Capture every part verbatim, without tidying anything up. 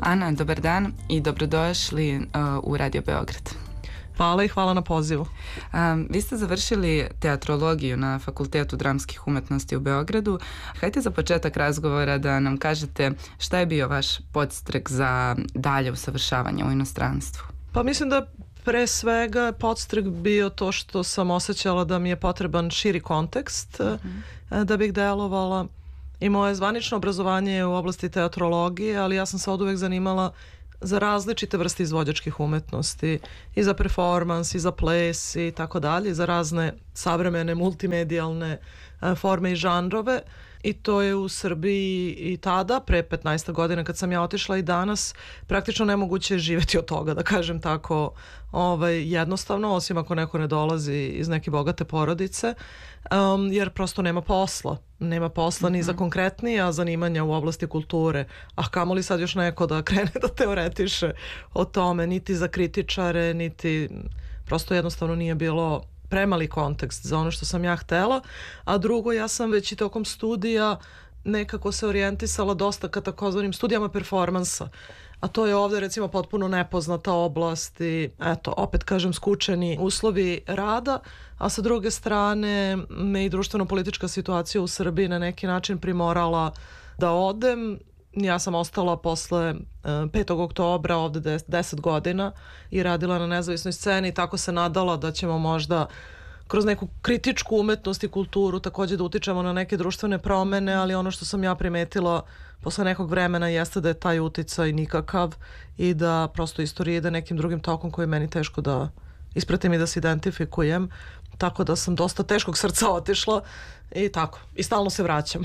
Ana, dobar dan i dobrodošli uh, u Radio Beograd. Hvala i hvala na pozivu. Um, vi ste završili teatrologiju na Fakultetu dramskih umetnosti u Beogradu. Hajde za početak razgovora da nam kažete šta je bio vaš podstrek za dalje usavršavanje u inostranstvu. Pa mislim da pre svega podstrek bio to što sam osjećala da mi je potreban širi kontekst mm-hmm. da bih delovala. I moje zvanično obrazovanje je u oblasti teatrologije, ali ja sam se oduvek zanimala za različite vrste izvođačkih umetnosti, i za performans, i za ples i tako dalje, za razne savremene multimedijalne forme i žanrove. I to je u Srbiji i tada, pre petnaest godina kad sam ja otišla, i danas praktično nemoguće živjeti od toga, da kažem tako, ovaj, jednostavno, osim ako neko ne dolazi iz neke bogate porodice, um, jer prosto nema posla. Nema posla mm-hmm. ni za konkretnija zanimanja u oblasti kulture, a kamoli sad još neko da krene da teoretiše o tome, niti za kritičare, niti prosto jednostavno nije bilo premali kontekst za ono što sam ja htela. A drugo, ja sam već i tokom studija nekako se orijentisala dosta ka takozvanim studijama performansa, a to je ovde recimo potpuno nepoznata oblast i eto, opet kažem, skučeni uslovi rada, a sa druge strane me i društveno-politička situacija u Srbiji na neki način primorala da odem. Ja sam ostala posle petog oktobra ovde deset godina i radila na nezavisnoj sceni i tako se nadala da ćemo možda kroz neku kritičku umetnost i kulturu takođe da utičemo na neke društvene promene, ali ono što sam ja primetila posle nekog vremena jeste da je taj uticaj nikakav i da prosto istorija ide nekim drugim tokom koji je meni teško da ispratim i da se identifikujem. Tako da sam dosta teškog srca otišla i tako. I stalno se vraćam.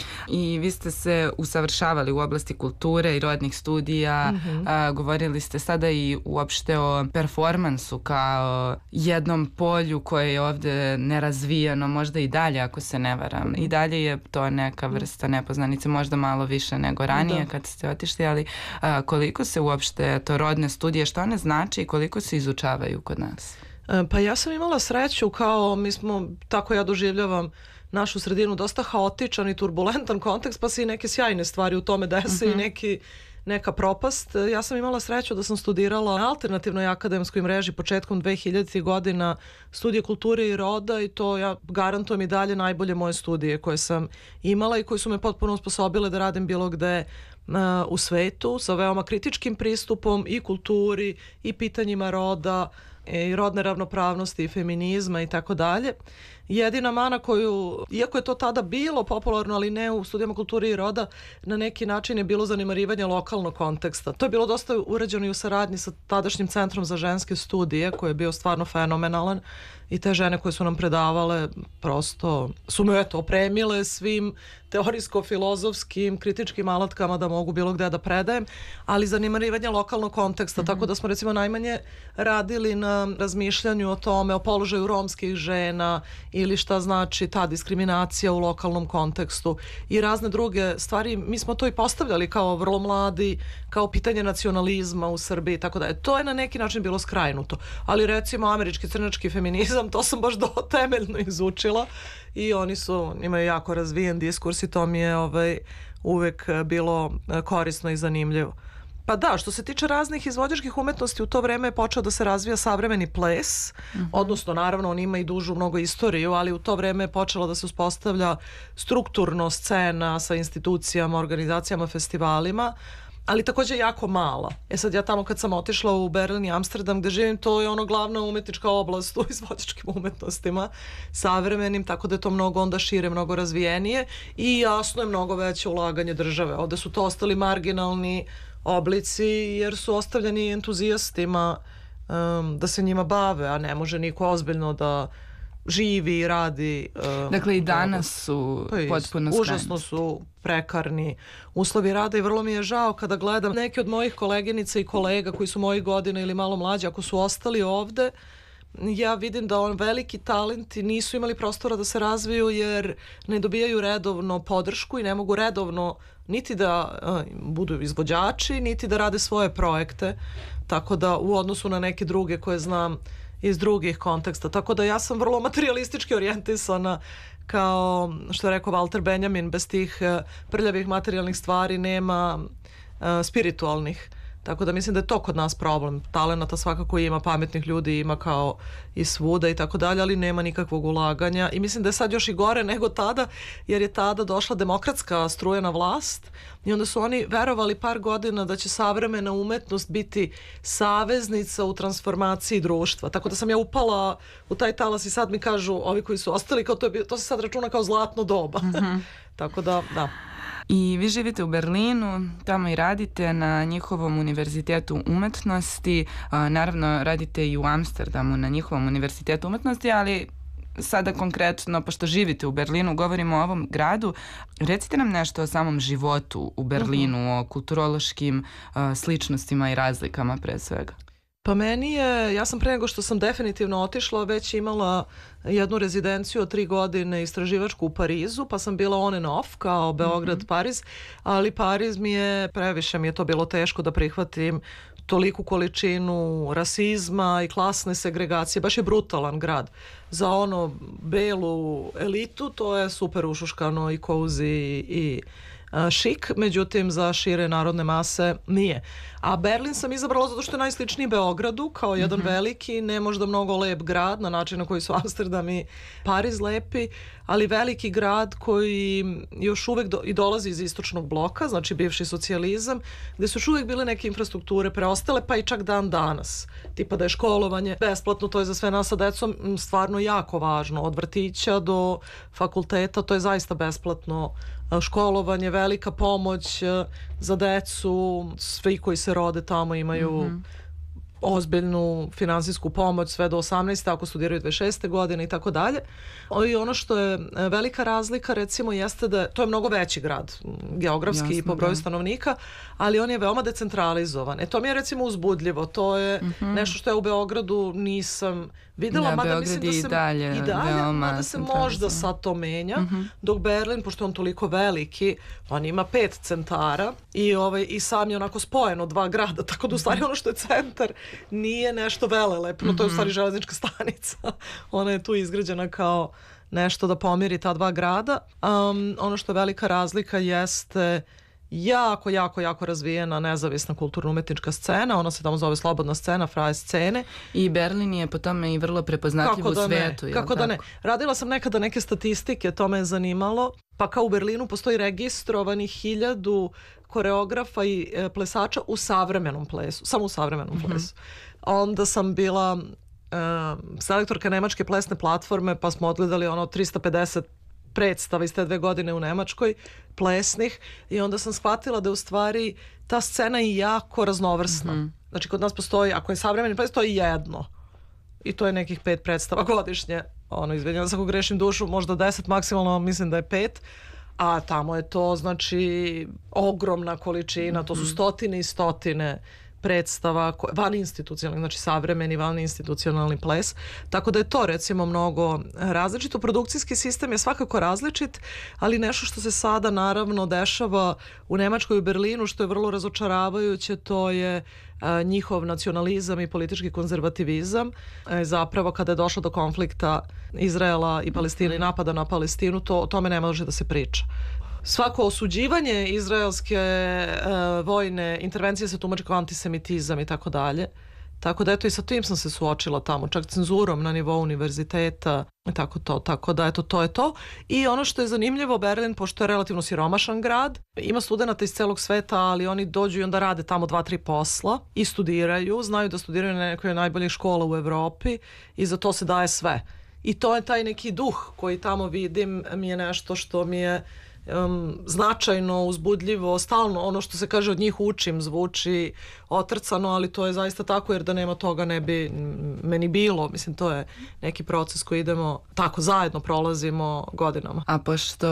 I vi ste se usavršavali u oblasti kulture i rodnih studija. Mm-hmm. A, govorili ste sada i uopšte o performansu kao jednom polju koje je ovde nerazvijeno, možda i dalje ako se ne varam. Mm-hmm. I dalje je to neka vrsta nepoznanice, možda malo više nego ranije da. Kad ste otišli, ali a, koliko se uopšte to rodne studije, što one znači i koliko se izučavaju kod nas? Pa ja sam imala sreću, kao mi smo, tako ja doživljavam našu sredinu, dosta haotičan i turbulentan kontekst, pa se i neke sjajne stvari u tome dese uh-huh. i neki, neka propast. Ja sam imala sreću da sam studirala na alternativnoj akademskoj mreži početkom dvehiljaditih godina studije kulture i roda, i to ja garantujem i dalje najbolje moje studije koje sam imala i koje su me potpuno osposobile da radim bilo gde uh, u svetu, sa veoma kritičkim pristupom i kulturi i pitanjima roda i rodne ravnopravnosti i feminizma i tako dalje. Jedina mana koju, iako je to tada bilo popularno, ali ne u studijama kulture i roda, na neki način je bilo zanemarivanje lokalnog konteksta. To je bilo dosta urađeno i u saradnji sa tadašnjim Centrom za ženske studije, koji je bio stvarno fenomenalan, i te žene koje su nam predavale prosto su me eto opremile svim teorijsko-filozofskim kritičkim alatkama da mogu bilo gde da predajem, ali zanemarivanje lokalnog konteksta, mm-hmm. tako da smo recimo najmanje radili na razmišljanju o tome, o položaju romskih žena ili šta znači ta diskriminacija u lokalnom kontekstu i razne druge stvari. Mi smo to i postavljali kao vrlo mladi, kao pitanje nacionalizma u Srbiji, tako da je to je na neki način bilo skrajnuto. Ali recimo američki crnački feminizam, to sam baš do temeljno izučila i oni su, imaju jako razvijen diskurs i to mi je ovaj, uvek bilo korisno i zanimljivo. Pa da, što se tiče raznih izvođačkih umetnosti, u to vreme je počeo da se razvija savremeni ples, uh-huh. odnosno naravno on ima i dužu mnogo istoriju, ali u to vreme je počela da se uspostavlja strukturno scena sa institucijama, organizacijama, festivalima, ali takođe jako mala. E sad ja tamo kad sam otišla u Berlin i Amsterdam gde živim, to je ono glavna umetnička oblast u izvođačkim umetnostima savremenim, tako da je to mnogo onda šire, mnogo razvijenije i jasno je mnogo veće ulaganje države. Ovde su to ostali marginalni oblici jer su ostavljeni entuzijastima um, da se njima bave, a ne može niko ozbiljno da živi i radi. Um, dakle i danas su potpuno skrajni. Užasno su prekarni uslovi rada i vrlo mi je žao kada gledam neke od mojih koleginica i kolega koji su mojih godina ili malo mlađi, ako su ostali ovde, ja vidim da on veliki talenti nisu imali prostora da se razviju jer ne dobijaju redovno podršku i ne mogu redovno niti da uh, budu izvođači, niti da rade svoje projekte, tako da u odnosu na neke druge koje znam iz drugih konteksta. Tako da ja sam vrlo materijalistički orijentisana, kao što je rekao Walter Benjamin, bez tih prljavih materijalnih stvari nema uh, spiritualnih. Tako da mislim da je to kod nas problem. Talenata svakako ima, pametnih ljudi ima kao i svuda i tako dalje, ali nema nikakvog ulaganja. I mislim da je sad još i gore nego tada, jer je tada došla demokratska struja na vlast i onda su oni verovali par godina da će savremena umetnost biti saveznica u transformaciji društva. Tako da sam ja upala u taj talas i sad mi kažu ovi koji su ostali, kao to, je, to se sad računa kao zlatno doba. Mm-hmm. Tako da, da. I vi živite u Berlinu, tamo i radite na njihovom univerzitetu umetnosti, naravno radite i u Amsterdamu na njihovom univerzitetu umetnosti, ali sada konkretno, pošto živite u Berlinu, govorimo o ovom gradu. Recite nam nešto o samom životu u Berlinu, uh-huh. o kulturološkim uh, sličnostima i razlikama pre svega. Pa meni je, ja sam pre nego što sam definitivno otišla već imala jednu rezidenciju od tri godine istraživačku u Parizu, pa sam bila on and off kao Beograd, mm-hmm. Pariz, ali Pariz mi je, previše mi je to bilo teško da prihvatim toliku količinu rasizma i klasne segregacije, baš je brutalan grad. Za ono belu elitu to je super ušuškano i cozy i šik, međutim za šire narodne mase nije. A Berlin sam izabrala zato što je najsličniji Beogradu, kao jedan mm-hmm. veliki, ne možda mnogo lep grad, na način na koji su Amsterdam i Pariz lepi, ali veliki grad koji još uvek do, i dolazi iz istočnog bloka, znači bivši socijalizam, gde su još uvek bile neke infrastrukture preostale, pa i čak dan danas. Tipa da je školovanje besplatno, to je za sve nas sa decom stvarno jako važno. Od vrtića do fakulteta, to je zaista besplatno školovanje, velika pomoć za decu, svi koji se rode tamo imaju mm-hmm. ozbiljnu finansijsku pomoć sve do osamnaeste, ako studiraju dvadeset šeste godine i tako dalje. I ono što je velika razlika recimo jeste da to je mnogo veći grad geografski Jasno, i po broju da. stanovnika, ali on je veoma decentralizovan. E to mi je recimo uzbudljivo, to je mm-hmm. nešto što ja u Beogradu nisam videla, da, mada Beograd mislim da se i dalje, i dalje mada se možda sad to menja, mm-hmm. dok Berlin, pošto je on toliko veliki, on ima pet centara i, ovaj, i sam je onako spojen od dva grada, tako da u stvari ono što je centar nije nešto velelepno, mm-hmm. to je u stvari železnička stanica. Ona je tu izgrađena kao nešto da pomiri ta dva grada. Um, ono što je velika razlika jeste jako, jako, jako razvijena nezavisna kulturno-umetnička scena. Ona se tamo zove slobodna scena, Freie Szene. I Berlin je po tome i vrlo prepoznatljiv u svetu. Ne, kako da ne. Radila sam nekada neke statistike, to me je zanimalo. Pa kao u Berlinu postoji registrovanih hiljadu koreografa i e, plesača u savremenom plesu. Samo u savremenom mm-hmm. plesu. Onda sam bila e, selektorka nemačke plesne platforme, pa smo odgledali ono tristo pedeset predstava iz te dve godine u Nemačkoj, plesnih, i onda sam shvatila da u stvari ta scena je jako raznovrsna. Mm-hmm. Znači kod nas postoji, ako je savremeni ples, to je jedno. I to je nekih pet predstava godišnje. Ono, izvinjam se ako grešim dušu, možda deset, maksimalno mislim da je pet. A tamo je to, znači, ogromna količina, to su stotine i stotine predstava, van institucionalni, znači savremeni van institucionalni ples, tako da je to recimo mnogo različito. Produkcijski sistem je svakako različit, ali nešto što se sada naravno dešava u Nemačkoj i u Berlinu, što je vrlo razočaravajuće, to je a, njihov nacionalizam i politički konzervativizam. E, zapravo kada je došlo do konflikta Izraela i Palestine i napada na Palestinu, to, o tome ne može da se priča. Svako osuđivanje izraelske uh, vojne intervencije se tumači kao antisemitizam i tako dalje. Tako da eto i sa tim sam se suočila tamo, čak cenzurom na nivou univerziteta i tako to. Tako da eto to je to. I ono što je zanimljivo, Berlin, pošto je relativno siromašan grad, ima studenata iz celog sveta, ali oni dođu i onda rade tamo dva, tri posla i studiraju, znaju da studiraju na nekoj najboljih škola u Evropi i za to se daje sve. I to je taj neki duh koji tamo vidim, mi je nešto što mi je Um, značajno, uzbudljivo, stalno ono što se kaže od njih učim, zvuči otrcano, ali to je zaista tako, jer da nema toga ne bi meni bilo. Mislim, to je neki proces koji idemo tako zajedno prolazimo godinama. A pošto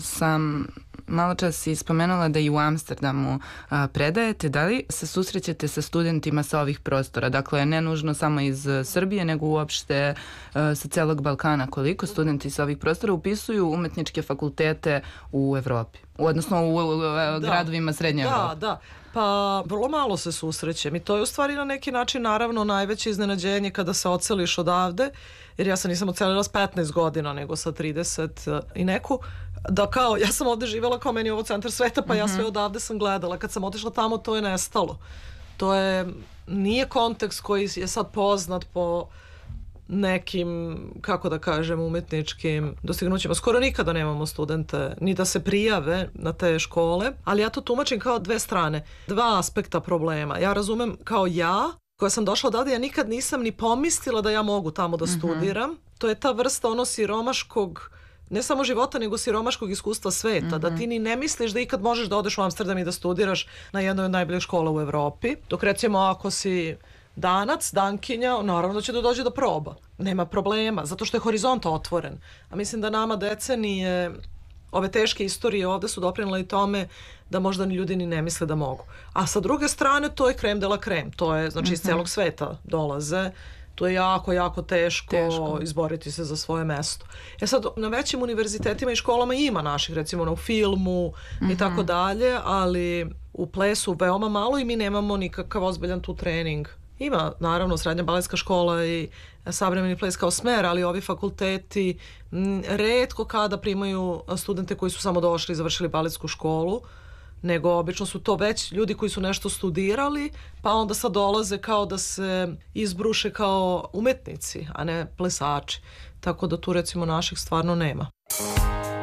sam malo čas i spomenula da i u Amsterdamu a, predajete, da li se susrećete sa studentima sa ovih prostora? Dakle, ne nužno samo iz Srbije, nego uopšte a, sa celog Balkana. Koliko studenti sa ovih prostora upisuju umetničke fakultete u Evropi? Odnosno u, u, u da, gradovima Srednje da, Evrope? Da, da. Pa vrlo malo se susrećem i to je u stvari na neki način naravno najveće iznenađenje kada se odseliš odavde, jer ja sam nisam odselila s petnaest godina nego sa trideset i neku, da kao, ja sam ovde živjela, kao meni je ovo centar sveta, pa mm-hmm. ja sve odavde sam gledala. Kad sam otišla tamo, to je nestalo. To je, nije kontekst koji je sad poznat po nekim, kako da kažem, umetničkim dostignućima. Skoro nikada nemamo studente, ni da se prijave na te škole, ali ja to tumačim kao dve strane, dva aspekta problema. Ja razumem kao ja, koja sam došla odavde, ja nikad nisam ni pomislila da ja mogu tamo da studiram. Mm-hmm. To je ta vrsta ono siromaškog, ne samo života, nego siromaškog iskustva sveta, mm-hmm. da ti ni ne misliš da ikad možeš da odeš u Amsterdam i da studiraš na jednoj od najboljih škola u Evropi. Dok recimo ako si Danac, Dankinja, naravno da će da dođe do proba. Nema problema, zato što je horizont otvoren. A mislim da nama decenije, ove teške istorije ovde su doprinele i tome da možda ni ljudi ni ne misle da mogu. A sa druge strane, to je krem de la krem. To je, znači, iz celog sveta dolaze. To je jako, jako teško, teško izboriti se za svoje mesto. E sad, na većim univerzitetima i školama ima naših, recimo na u filmu mm-hmm. i tako dalje, ali u plesu veoma malo i mi nemamo nikakav ozbiljan tu trening. Ima, naravno, srednja baletska škola i savremeni ples kao smer, ali ovi fakulteti m, retko kada primaju studente koji su samo došli i završili baletsku školu, nego obično su to već ljudi koji su nešto studirali, pa onda sad dolaze kao da se izbruše kao umetnici, a ne plesači. Tako da tu recimo naših stvarno nema.